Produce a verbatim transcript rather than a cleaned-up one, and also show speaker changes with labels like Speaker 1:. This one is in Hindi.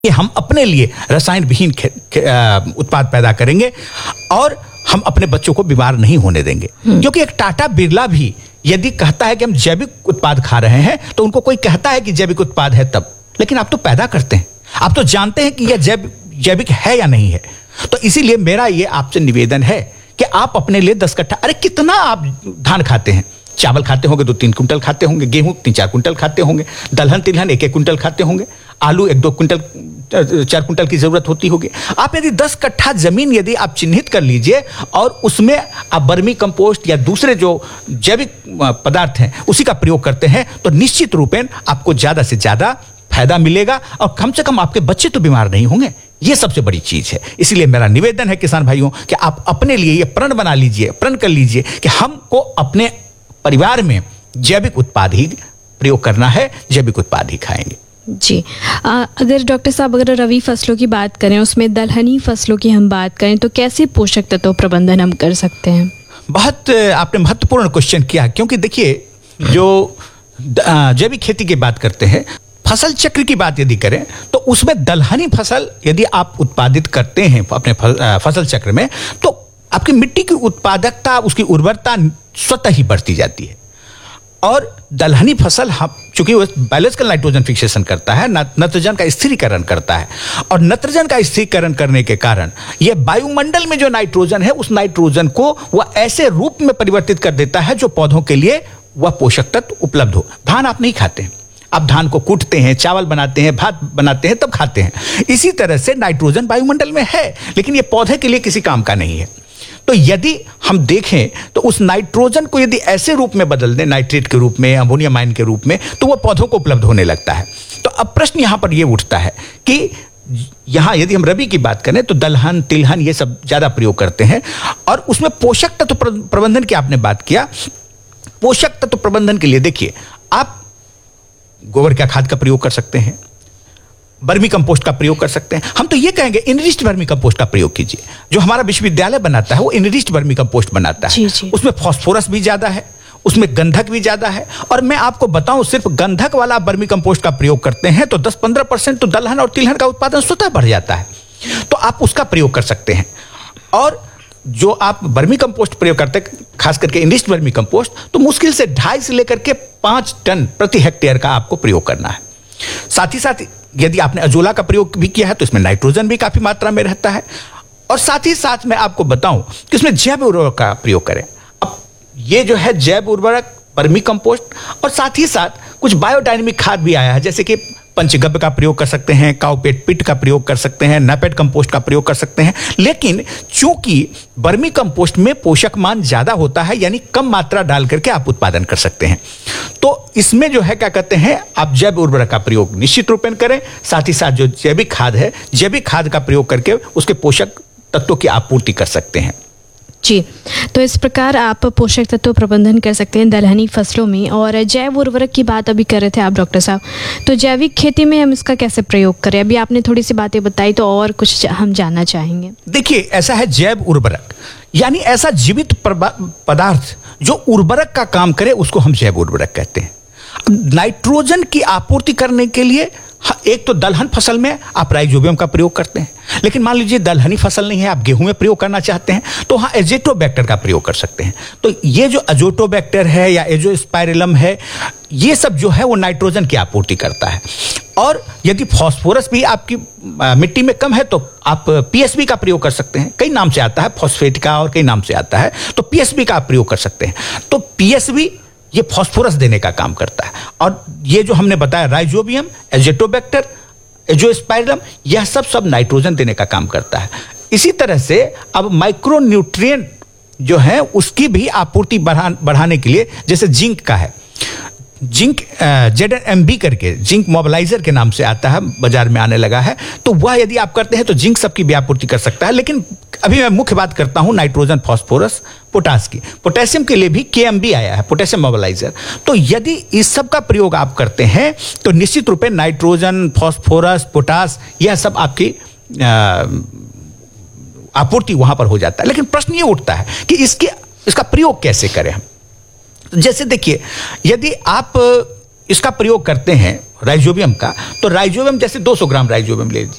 Speaker 1: कि हम अपने लिए रसायन विहीन उत्पाद पैदा करेंगे और हम अपने बच्चों को बीमार नहीं होने देंगे। क्योंकि एक टाटा बिरला भी यदि कहता है कि हम जैविक उत्पाद खा रहे हैं तो उनको कोई कहता है कि जैविक उत्पाद है तब, लेकिन आप तो पैदा करते हैं, आप तो जानते हैं कि यह जैव जैविक है या नहीं है। तो इसीलिए मेरा ये आपसे निवेदन है कि आप अपने लिए दस कट्ठा, अरे कितना आप धान खाते हैं, चावल खाते होंगे दो तीन कुंटल खाते होंगे, गेहूं तीन चार कुंटल खाते होंगे, दलहन तिलहन एक एक कुंटल खाते होंगे, आलू एक दो कुंटल चार कुंटल की जरूरत होती होगी। आप यदि दस कट्ठा जमीन यदि आप चिन्हित कर लीजिए और उसमें आप वर्मी कंपोस्ट या दूसरे जो जैविक पदार्थ हैं उसी का प्रयोग करते हैं तो निश्चित रूपेण आपको ज्यादा से ज्यादा फायदा मिलेगा और कम से कम आपके बच्चे तो बीमार नहीं होंगे। यह सबसे बड़ी चीज है। इसलिए मेरा निवेदन है किसान भाइयों कि आप अपने लिए यह प्रण बना लीजिए, प्रण कर लीजिए कि हमको अपने परिवार में जैविक उत्पाद ही प्रयोग करना है, जैविक उत्पाद ही खाएंगे।
Speaker 2: जी आ, अगर डॉक्टर साहब अगर रबी फसलों की बात करें, उसमें दलहनी फसलों की हम बात करें तो कैसे पोषक तत्व प्रबंधन हम कर सकते हैं?
Speaker 1: बहुत आपने महत्वपूर्ण क्वेश्चन किया, क्योंकि देखिए जो जैविक खेती की बात करते हैं, फसल चक्र की बात यदि करें तो उसमें दलहनी फसल यदि आप उत्पादित करते हैं अपने फसल चक्र में तो आपकी मिट्टी की उत्पादकता, उसकी उर्वरता स्वतः ही बढ़ती जाती है। और दलहनी फसल हम चूंकि वो बायोलॉजिकल नाइट्रोजन फिक्सेशन करता है, नत्रजन का स्थिरीकरण करता है, और नत्रजन का स्थिरीकरण करने के कारण यह वायुमंडल में जो नाइट्रोजन है उस नाइट्रोजन को वह ऐसे रूप में परिवर्तित कर देता है जो पौधों के लिए वह पोषक तत्व उपलब्ध हो। धान आप नहीं खाते हैं, आप धान को कूटते हैं, चावल बनाते हैं, भात बनाते हैं, तब खाते हैं। इसी तरह से नाइट्रोजन वायुमंडल में है लेकिन यह पौधे के लिए किसी काम का नहीं है। तो यदि हम देखें तो उस नाइट्रोजन को यदि ऐसे रूप में बदल दें, नाइट्रेट के रूप में, अमोनियम आयन के रूप में, तो वह पौधों को उपलब्ध होने लगता है। तो अब प्रश्न यहां पर यह उठता है कि यहां यदि हम रबी की बात करें तो दलहन तिलहन ये सब ज्यादा प्रयोग करते हैं और उसमें पोषक तत्व प्रबंधन की आपने बात किया। पोषक तत्व प्रबंधन के लिए देखिए आप गोबर का खाद का प्रयोग कर सकते हैं, वर्मी कंपोस्ट का प्रयोग कर सकते हैं। हम तो ये कहेंगे इनरिच्ड वर्मी कंपोस्ट का प्रयोग कीजिए। जो हमारा विश्वविद्यालय बनाता है वो इनरिच्ड वर्मी कंपोस्ट बनाता है।
Speaker 2: जी जी।
Speaker 1: उसमें फास्फोरस भी ज्यादा है, उसमें गंधक भी ज्यादा है, और मैं आपको बताऊं सिर्फ गंधक वाला वर्मी कंपोस्ट का प्रयोग करते हैं तो दस पंद्रह परसेंट तो दलहन और तिलहन का उत्पादन स्वतः बढ़ जाता है। तो आप उसका प्रयोग कर सकते हैं। और जो आप वर्मी कंपोस्ट प्रयोग करते हैं, खास करके इनरिच्ड वर्मी कंपोस्ट, तो मुश्किल से ढाई से लेकर के पांच टन प्रति हेक्टेयर का आपको प्रयोग करना है। साथ ही साथ यदि आपने अजोला का प्रयोग भी किया है तो इसमें नाइट्रोजन भी काफी मात्रा में रहता है। और साथ ही साथ मैं आपको बताऊं कि इसमें जैव उर्वरक का प्रयोग करें। अब ये जो है जैव उर्वरक, वर्मी कंपोस्ट और साथ ही साथ कुछ बायोडायनेमिक खाद भी आया है, जैसे कि पंचगव्य का प्रयोग कर सकते हैं, काउपेट पिट का प्रयोग कर सकते हैं, नैपेट कंपोस्ट का प्रयोग कर सकते हैं। लेकिन चूंकि वर्मी कंपोस्ट में पोषक मान ज्यादा होता है, यानी कम मात्रा डाल करके आप उत्पादन कर सकते हैं, तो इसमें जो है क्या कहते हैं आप जैव उर्वरक का प्रयोग निश्चित रूपेण करें। साथ ही साथ जो जैविक खाद है, जैविक खाद का प्रयोग करके उसके पोषक तत्वों की आपूर्ति कर सकते हैं।
Speaker 2: जी, तो इस प्रकार आप पोषक तत्व प्रबंधन कर सकते हैं दलहनी फसलों में। और जैव उर्वरक की बात अभी कर रहे थे आप डॉक्टर साहब, तो जैविक खेती में हम इसका कैसे प्रयोग करें? अभी आपने थोड़ी सी बातें बताई तो और कुछ हम जानना चाहेंगे।
Speaker 1: देखिए ऐसा है, जैव उर्वरक यानी ऐसा जीवित पदार्थ जो उर्वरक का काम करे उसको हम जैव उर्वरक कहते हैं। नाइट्रोजन की आपूर्ति करने के लिए एक तो दलहन फसल में आप राइजोबियम का प्रयोग करते हैं, लेकिन मान लीजिए दलहनी फसल नहीं है, आप गेहूं में प्रयोग करना चाहते हैं तो वहां एजोटोबैक्टर का प्रयोग कर सकते हैं। तो ये जो एजोटोबैक्टर है या एजोस्पाइरिलम है, ये सब जो है वो नाइट्रोजन की आपूर्ति करता है। और यदि फास्फोरस भी आपकी मिट्टी में कम है तो आप पीएसबी का प्रयोग कर सकते हैं। कई नाम से आता है, फॉस्फेट का और कई नाम से आता है, तो पीएसबी का आप प्रयोग कर सकते हैं। तो पीएसबी ये फास्फोरस देने का काम करता है। और ये जो हमने बताया राइजोबियम, एजोटोबैक्टर, एजोस्पाइरिलम, यह सब सब नाइट्रोजन देने का काम करता है। इसी तरह से अब माइक्रोन्यूट्रिएंट जो है उसकी भी आपूर्ति बढ़ा बढ़ाने के लिए, जैसे जिंक का है, जिंक जेड एम बी करके जिंक मोबिलाइजर के नाम से आता है, बाजार में आने लगा है, तो वह यदि आप करते हैं तो जिंक सबकी भी आपूर्ति कर सकता है। लेकिन अभी मैं मुख्य बात करता हूं नाइट्रोजन, फास्फोरस, पोटास की। पोटेशियम के लिए भी के एम बी आया है, पोटेशियम मोबिलाइजर। तो यदि इस सब का प्रयोग आप करते हैं तो निश्चित रूप से नाइट्रोजन, फास्फोरस, पोटास यह सब आपकी आपूर्ति वहां पर हो जाता है। लेकिन प्रश्न ये उठता है कि इसके इसका प्रयोग कैसे करें हम। जैसे देखिए, यदि आप इसका प्रयोग करते हैं राइजोबियम का, तो राइजोबियम जैसे दो सौ ग्राम राइजोबियम ले लीजिए,